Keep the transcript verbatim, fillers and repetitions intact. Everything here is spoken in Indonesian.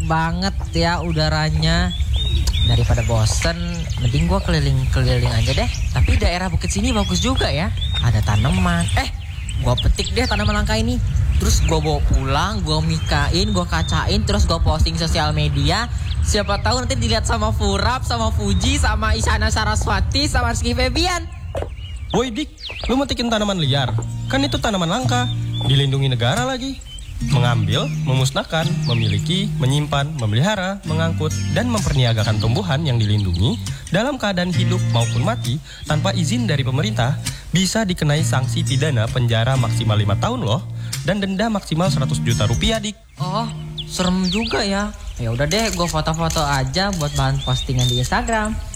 banget ya udaranya. Daripada bosen, mending gue keliling-keliling aja deh. Tapi daerah Bukit sini bagus juga ya. Ada tanaman. Eh, gue petik deh tanaman langka ini. Terus gue bawa pulang, gue mikain, gue kacain, terus gue posting sosial media. Siapa tahu nanti dilihat sama Furap, sama Fuji, sama Isyana Saraswati, sama Rizky Febian. Woi Dik, lu metikin tanaman liar? Kan itu tanaman langka, dilindungi negara lagi. Mengambil, memusnahkan, memiliki, menyimpan, memelihara, mengangkut, dan memperniagakan tumbuhan yang dilindungi dalam keadaan hidup maupun mati tanpa izin dari pemerintah bisa dikenai sanksi pidana penjara maksimal lima tahun loh, dan denda maksimal seratus juta rupiah, Dik. Oh, serem juga ya. Ya udah deh, gue foto-foto aja buat bahan postingan di Instagram.